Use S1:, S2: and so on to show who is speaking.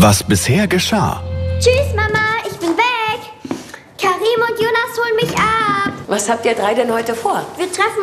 S1: was bisher geschah.
S2: Tschüss, Mama, ich bin weg. Karim und Jonas holen mich ab.
S3: Was habt ihr drei denn heute vor?
S2: Wir treffen